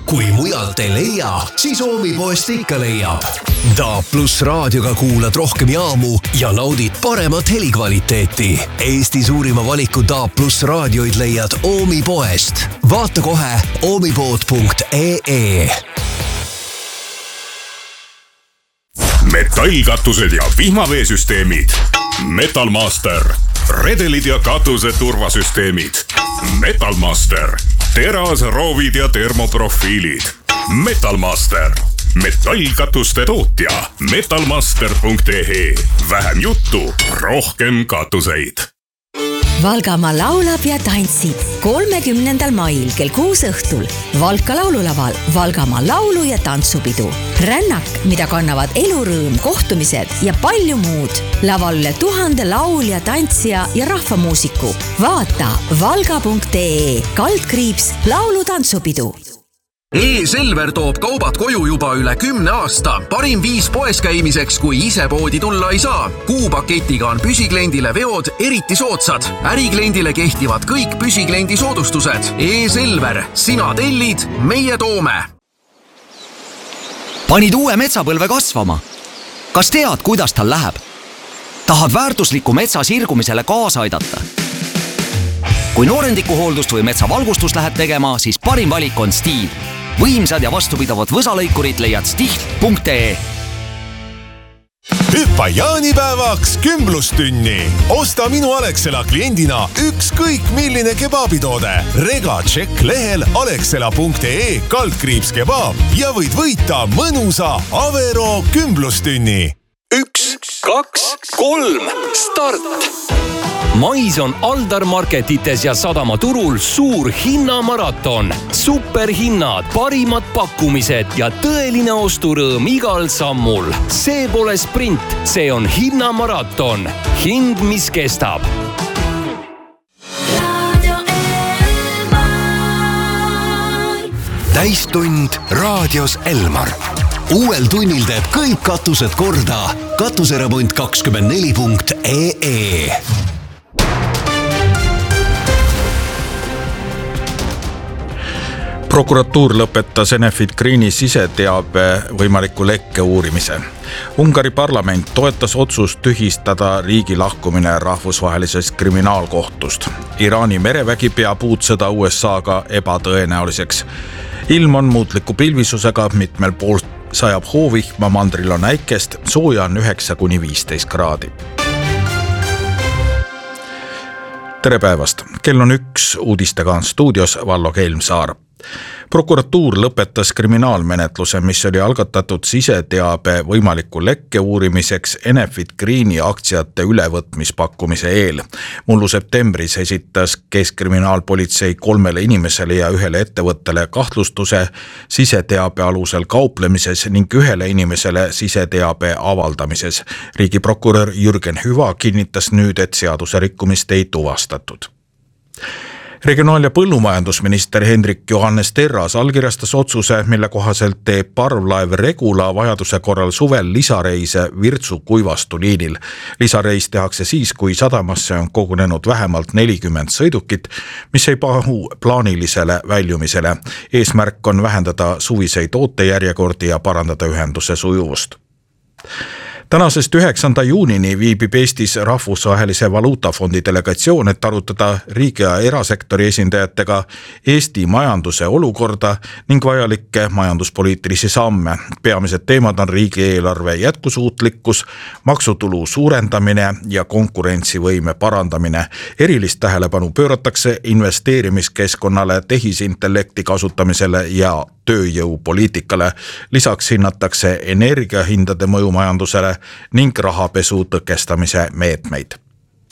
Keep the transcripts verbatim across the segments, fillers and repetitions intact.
kui mujalt ei leia, siis Oomipoest ikka leiab. D A plus raadioga kuulad rohkem jaamu ja naudid paremat helikvaliteeti. Eesti suurima valiku D A plus raadioid leiad Oomipoest. Vaata kohe oomipood punkt ee. Metallkatused ja vihmaveesüsteemid. Metalmaster. Redelid ja katuse turvasüsteemid. Metalmaster. Teras, roovid ja termoprofiilid. Metalmaster. Metallkatuste tootja. metalmaster punkt ee. Vähem juttu, rohkem katuseid. Valgamaa laulab ja tantsib kolmekümnendal mail kell kuus õhtul Valka laululaval Valgamaa laulu- ja tantsupidu. Rännak, mida kannavad elurõõm, kohtumised ja palju muud. Laval üle tuhande laulja, tantsija ja rahvamuusiku. Vaata valga punkt ee kaldkriips laulu tantsupidu. E-Selver toob kaubad koju juba üle kümne aasta. Parim viis poes käimiseks, kui ise poodi tulla ei saa. Kuupaketiga on püsikliendile veod eriti soodsad. Ärikliendile kehtivad kõik püsikliendi soodustused. E-Selver, sina tellid, meie toome. Panid uue metsapõlve kasvama. Kas tead, kuidas tal läheb? Tahad väärtusliku metsa sirgumisele kaasa aidata? Kui noorendikuhooldust või metsavalgustust lähed tegema, siis parim valik on Stihl. Võimsad ja vastupidavad võsalõikurid leiad stihl punkt ee. Hüppa jaanipäevaks kümblustünni. Osta minu Alexela kliendina ükskõik milline kebabitoode. Rega tšekk lehel alexela punkt ee kaldkriips kebab ja võid võita mõnusa Avero kümblustünni. Üks, kaks, kolm, start! Mais on Aldar Marketites ja Sadama turul suur hinnamaraton. Superhinnad, parimad pakkumised ja tõeline osturõõm igal sammul. See pole sprint, see on hinnamaraton. Hind, mis kestab. Täistund raadios Elmar. Uuel tunnil teeb kõik katused korda. Katuseremont kakskümmend neli punkt ee. Prokuratuur lõpetas Enefit Greeni siseteabe võimaliku lekke uurimise. Ungari parlament toetas otsust tühistada riigi lahkumine rahvusvahelisest kriminaalkohtust. Iraani merevägi peab uut sõda U S A-ga ebatõenäoliseks. Ilm on muutliku pilvisusega, mitmel poolt sajab hoovihma, mandril on äikest, sooja on üheksa kuni viisteist kraadi. Tere päevast! Kell on üks, uudistega on stuudios Vallo Keilmsaar. Prokuratuur lõpetas kriminaalmenetluse, mis oli algatatud siseteabe võimaliku lekke uurimiseks Enefit Greeni aktsiate ülevõtmispakkumise eel. Mullu septembris esitas Keskkriminaalpolitsei kolmele inimesele ja ühele ettevõttele kahtlustuse siseteabe alusel kauplemises ning ühele inimesele siseteabe avaldamises. Riigiprokurör Jürgen Hüva kinnitas nüüd, et seaduse rikkumist ei tuvastatud. Regionaal- ja põllumajandusminister Hendrik Johannes Terras allkirjastas otsuse, mille kohaselt teeb parvlaev Regula vajaduse korral suvel lisareise Virtsu kuivastu liinil. Lisareis tehakse siis, kui sadamasse on kogunenud vähemalt nelikümmend sõidukit, mis ei pahu plaanilisele väljumisele. Eesmärk on vähendada suviseid ootejärjekordi ja parandada ühenduse sujuvust. Tänasest üheksanda juunini viibib Eestis rahvusvahelise valuutafondi delegatsioon, et arutada riigi ja erasektori esindajatega Eesti majanduse olukorda ning vajalikke majanduspoliitilisi samme. Peamised teemad on riigieelarve jätkusuutlikkus, maksutulu suurendamine ja konkurentsivõime parandamine. Erilist tähelepanu pööratakse investeerimiskeskkonnale, tehisintellekti kasutamisele ja tööjõupoliitikale. Lisaks hinnatakse energiahindade mõju majandusele ning rahapesu tõkestamise meetmeid.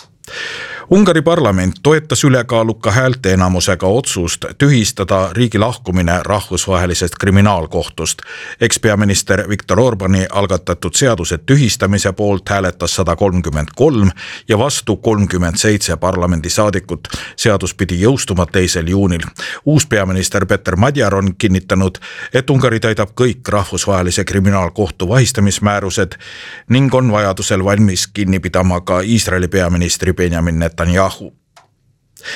Ungari parlament toetas ülekaaluka häälteenamusega otsust tühistada riigi lahkumine rahvusvahelisest kriminaalkohtust. Ekspeaminister Viktor Orbani algatatud seaduse tühistamise poolt hääletas sada kolmkümmend kolm ja vastu kolmkümmend seitse parlamendisaadikut. Seadus pidi jõustuma teisel juunil. Uus peaminister Peter Madjar on kinnitanud, et Ungari täidab kõik rahvusvahelise kriminaalkohtu vahistamismäärused ning on vajadusel valmis kinni pidama ka Iisraeli peaministri Benjamin Netanyahu.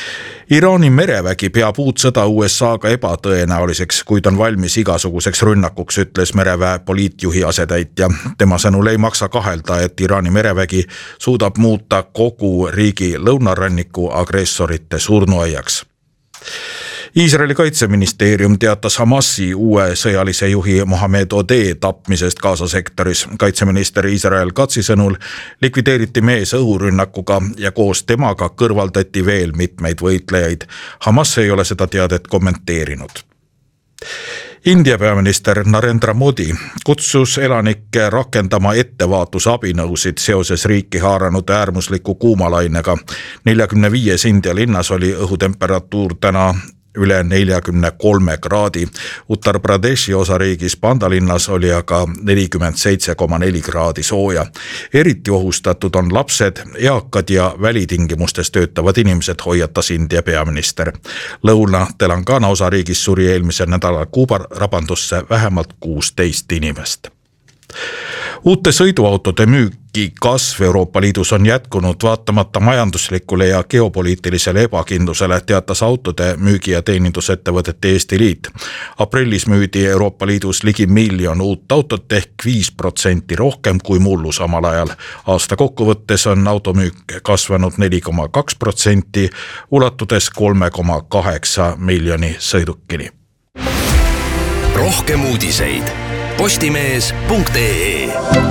Iraani merevägi peab uut sõda U S A-ga ebatõenäoliseks, kuid on valmis igasuguseks rünnakuks, ütles mereväe poliitjuhi asetäitja. Tema sõnul ei maksa kahelda, et Iraani merevägi suudab muuta kogu riigi lõunaranniku agressorite surnuaiaks. Iisraeli kaitseministeerium teatas Hamasi uue sõjalise juhi Mohamed Odeh tapmisest Gaza sektoris. Kaitseminister Israel Katsi sõnul likvideeriti mees õhurünnakuga ja koos temaga kõrvaldati veel mitmeid võitlejaid. Hamas ei ole seda teadet kommenteerinud. India peaminister Narendra Modi kutsus elanikke rakendama ettevaatusabinõusid seoses riiki haaranud äärmusliku kuumalainega. neljakümne viies India linnas oli õhutemperatuur täna üle neljakümne kolme kraadi. Uttar Pradeshi osariigis Pandalinnas oli aga nelikümmend seitse koma neli kraadi sooja. Eriti ohustatud on lapsed, eakad ja välitingimustes töötavad inimesed, hoiatas India peaminister. Lõuna-Telangana osariigis suri eelmisel nädalal kuubarabandusse vähemalt kuusteist inimest. Uute sõiduautode müügi kasv Euroopa Liidus on jätkunud vaatamata majanduslikule ja geopoliitilisele ebakindlusele, teatas autode müügi- ja teenindusettevõtete Eesti Liit. Aprillis müüdi Euroopa Liidus ligi miljon uut autot ehk viis protsenti rohkem kui mullu samal ajal. Aasta kokkuvõttes on automüük kasvanud neli koma kaks protsenti, ulatudes kolme koma kaheksa miljoni sõidukini. Rohkem uudiseid postimees punkt ee.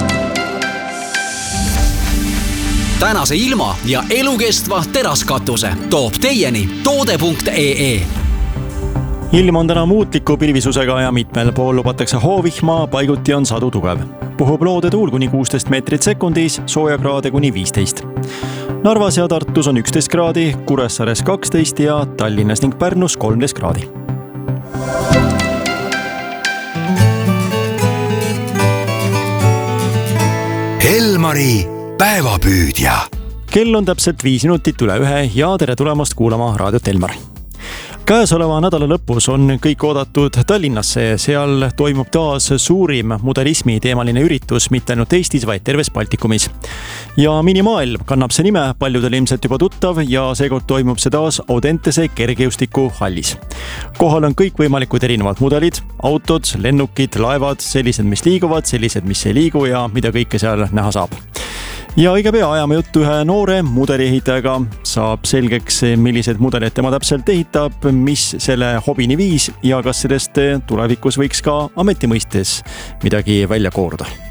Tänase ilma ja elukestva teraskatuse toob teieni toode punkt ee. Ilm on täna muutliku pilvisusega ja mitmel pool lubatakse hoovihma, paiguti on sadu tugev. Puhub loode tuul kuni kuusteist meetrit sekundis, soojakraade kuni viisteist. Narvas ja Tartus on üksteist kraadi, Kuressaares kaksteist ja Tallinnas ning Pärnus kolmteist kraadi. Elmari päevapüüdja. Kell on täpselt viis minutit üle ühe ja tere tulemast kuulama raadiot Elmar. Käesoleva nädala lõpus on kõik oodatud Tallinnasse. Seal toimub taas suurim modernismi teemaline üritus mitte ainult Eestis, vaid terves Baltikumis. Ja minimaailm kannab see nime, paljudel ilmselt juba tuttav ja seekord toimub see taas Audentese kergejõustiku hallis. Kohal on kõik võimalikud erinevad mudelid, autod, lennukid, laevad, sellised, mis liiguvad, sellised, mis ei liigu ja mida kõike seal näha saab. Ja õige pea ajame juttu ühe noore mudeliehitajaga, saab selgeks, millised mudelid tema täpselt ehitab, mis selle hobini viis ja kas sellest tulevikus võiks ka ametimõistes midagi välja kooruda.